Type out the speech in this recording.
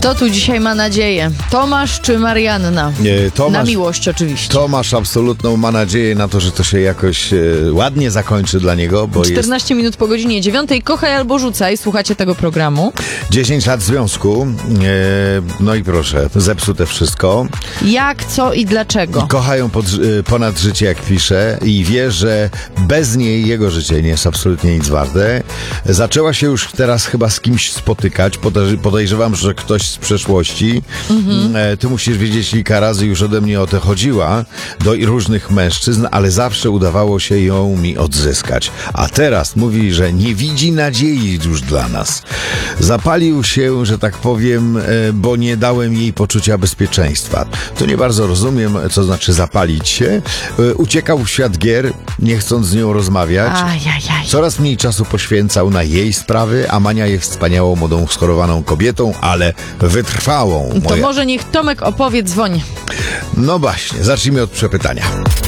Kto tu dzisiaj ma nadzieję? Tomasz czy Marianna? Tomasz, na miłość oczywiście. Tomasz absolutną ma nadzieję na to, że to się jakoś ładnie zakończy dla niego, bo 14 minut po godzinie 9. Kochaj albo rzucaj. Słuchacie tego programu. 10 lat związku. No i proszę, zepsute wszystko. Jak, co i dlaczego? Kochają ponad życie, jak pisze, i wie, że bez niej jego życie nie jest absolutnie nic warte. Zaczęła się już teraz chyba z kimś spotykać. Podejrzewam, że ktoś z przeszłości. Ty musisz wiedzieć, kilka razy już ode mnie o to chodziła do różnych mężczyzn, ale zawsze udawało się ją mi odzyskać. A teraz mówi, że nie widzi nadziei już dla nas. Zapalił się, że tak powiem, bo nie dałem jej poczucia bezpieczeństwa. To nie bardzo rozumiem, co znaczy zapalić się. Uciekał w świat gier, nie chcąc z nią rozmawiać. Ajajaj. Coraz mniej czasu poświęcał na jej sprawy, a Mania jest wspaniałą, młodą, schorowaną kobietą, ale wytrwałą. To może niech Tomek opowie, dzwoń. No właśnie, zacznijmy od przepytania.